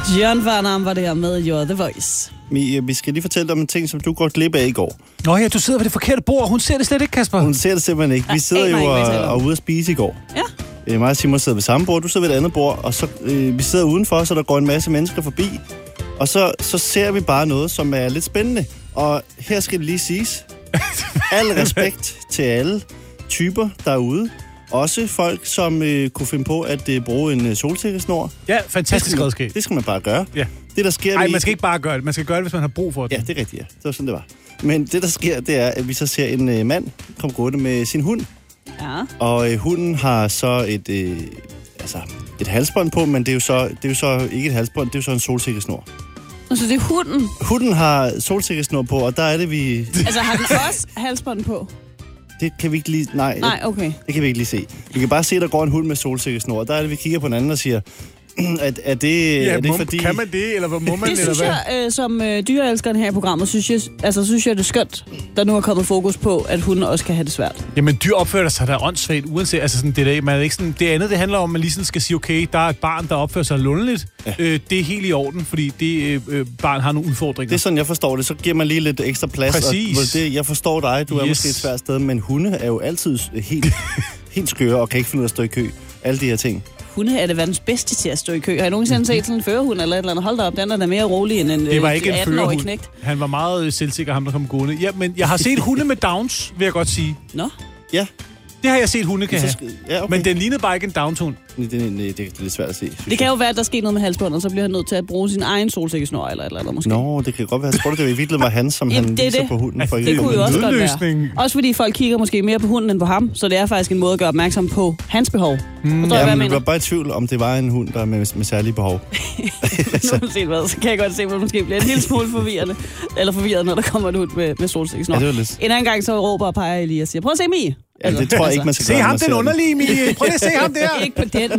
John Farnham var det her med You're the Voice. Vi skal lige fortælle dig om en ting, som du går glip af i går. Nå ja, du sidder ved det forkerte bord. Hun ser det slet ikke, Kasper. Hun ser det simpelthen ikke. Vi sidder jo og ude at spise i går. Ja. Mig og Simon sidder ved samme bord, du sidder ved et andet bord, og så vi sidder udenfor, så der går en masse mennesker forbi. Og så ser vi bare noget, som er lidt spændende. Og her skal det lige siges. Al respekt til alle typer derude. Også folk, som kunne finde på at bruge en solsikkesnor. Ja, fantastisk redskab. Det skal man bare gøre. Ja. Det, der sker... Nej, man skal ikke bare gøre det. Man skal gøre det, hvis man har brug for det. Ja, det er rigtigt, ja. Det var sådan, det var. Men det, der sker, det er, at vi så ser en mand komme gående med sin hund. Ja. Og hunden har så et halsbånd på, men det er jo så ikke et halsbånd, det er jo så en solsikkesnor. Så det er hunden? Hunden har solsikkesnor på, og der er det, vi... Altså, har den også halsbånd på? Det kan vi ikke lige... Nej, okay. Det kan vi ikke lige se. Vi kan bare se, at der går en hund med solsikkesnor, og der er det, vi kigger på hinanden og siger... Er det fordi... Kan man det, eller må man det? Synes jeg, som dyreelskeren her i programmet, synes jeg, det er skønt, der nu er kommet fokus på, at hunden også kan have det svært. Jamen, dyr opfører sig der åndssvagt, uanset... Altså, sådan, det er ikke sådan... Det andet, det handler om, at man lige sådan skal sige, okay, der er et barn, der opfører sig lundeligt. Ja. Det er helt i orden, fordi det barn har nogle udfordringer. Det er sådan, jeg forstår det. Så giver man lige lidt ekstra plads. Præcis. Og jeg forstår dig, du er måske et svært sted, men hunde er jo altid helt skøre og kan ikke finde ud af at stå i kø. Alle de her ting. Hunde er det verdens bedste til at stå i kø. Har I nogensinde set sådan en førerhund eller et eller andet? Hold da op, den er da mere rolig end en 18-årig knægt. Det var ikke en førerhund. Han var meget selvsikker, ham der kom gående. Ja, men jeg har set hunde med Downs, vil jeg godt sige. Nå? Ja. Det har jeg set hunde kan have. Ja, okay. Men den lignede bare ikke en Downs-hund. Det er lidt svært at se. Det kan jo være, at der sker noget med halsbåndet, og så bliver han nødt til at bruge sin egen solsikkesnor eller et eller andet måske. Nå, det kan godt være. Jeg tror, det var i virkeligheden var han, som han viser på hunden. For det kunne jo også godt være. Også fordi folk kigger måske mere på hunden end på ham, så det er faktisk en måde at gøre opmærksom på hans behov. Men jeg var bare i tvivl, om det var en hund, der med særlige behov. Så kan jeg godt se, at man måske bliver en lille smule forvirret, når der kommer en hund med solsikkesnor. Ja, det var lidt. En anden gang så råber og peger Elias og siger, prøv at se Mie. Ja, det tror jeg ikke, man skal gøre. Se ham, den underlige Mie. Prøv at se ham der. Ikke på den